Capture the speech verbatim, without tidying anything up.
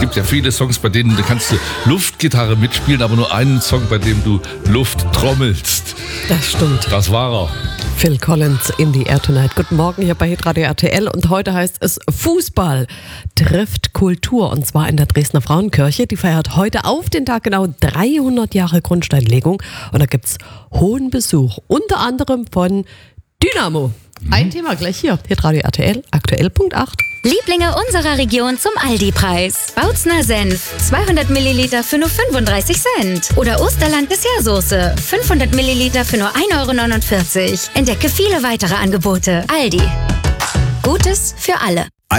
gibt ja viele Songs, bei denen du kannst du Luftgitarre mitspielen, aber nur einen Song, bei dem du Luft trommelst. Das stimmt. Das war er. Phil Collins, In the Air Tonight. Guten Morgen hier bei Hitradio R T L und heute heißt es Fußball trifft Kultur und zwar in der Dresdner Frauenkirche. Die feiert heute auf den Tag genau dreihundert Jahre Grundsteinlegung und da gibt's hohen Besuch, unter anderem von Dynamo. Ein Thema gleich hier, Hitradio R T L, aktuell Punkt acht. Lieblinge unserer Region zum Aldi-Preis. Bautzner Senf, zweihundert Milliliter für nur fünfunddreißig Cent. Oder Osterland Dessertsoße, fünfhundert Milliliter für nur ein Euro neunundvierzig. Entdecke viele weitere Angebote. Aldi. Gutes für alle.